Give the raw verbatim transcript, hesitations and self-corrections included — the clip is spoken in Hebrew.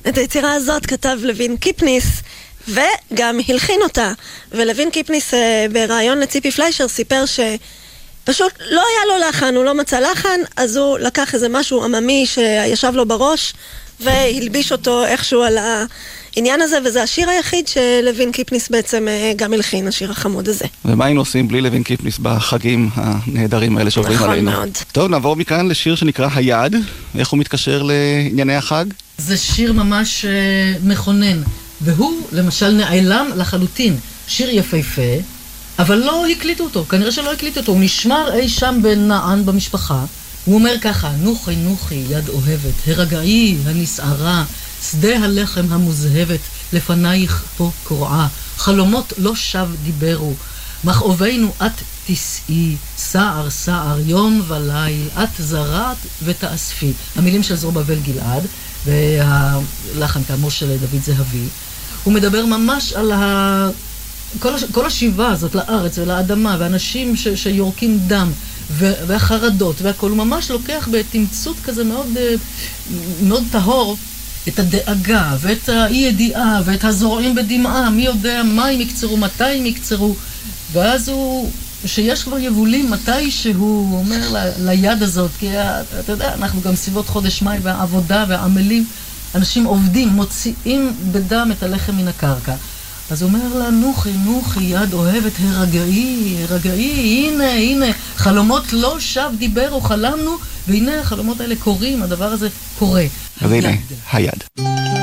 את היצירה הזאת כתב לוין קיפניס, וגם הלחין אותה. ולוין קיפניס ברעיון לציפי פליישר סיפר שפשוט לא היה לו לחן, הוא לא מצא לחן, אז הוא לקח איזה משהו עממי שישב לו בראש, והלביש אותו איכשהו על העניין הזה, וזה השיר היחיד שלוין קיפניס בעצם גם הלחין, השיר החמוד הזה. ומה היינו עושים בלי לוין קיפניס בחגים הנהדרים האלה שעוברים נכון עלינו? מאוד. טוב, נעבור מכאן לשיר שנקרא היד. איך הוא מתקשר לענייני החג? זה שיר ממש uh, מכונן, והוא למשל נעלם לחלוטין. שיר יפהפה, אבל לא הקליטו אותו, כנראה שלא הקליטו אותו, הוא נשמר אי שם בנען במשפחה. הוא אומר ככה, נוחי נוחי יד אוהבת, הרגעי הנסערה, שדה הלחם המוזהבת, לפנייך פה קורעה, חלומות לא שב דיברו, מכאובינו את תסעי, סער סער יום וליל, את זרעת ותאספי. המילים של זרובבל גלעד, והלחן כאמור של דוד זהבי. הוא מדבר ממש על ה... כל, הש... כל השיבה הזאת לארץ ולאדמה, ואנשים ש... שיורקים דם, ו... והחרדות, והכל. הוא ממש לוקח בתמצות כזה מאוד, מאוד טהור, את הדאגה, ואת האי-ידיעה, ואת הזורעים בדמעה, מי יודע מה הם יקצרו, מתי הם יקצרו, ואז הוא, שיש כבר יבולים, מתי שהוא אומר ל... ליד הזאת, כי אתה יודע, אנחנו גם סביבות חודש מאי, והעבודה והעמלים, אנשים עובדים, מוציאים בדם את הלחם מן הקרקע. אז הוא אומר לה, נוחי, נוחי, יד אוהבת, הרגעי, הרגעי, הנה, הנה, חלומות לא שב דיברו, חלמנו, והנה החלומות האלה קורים, הדבר הזה קורה. אז הנה, היד.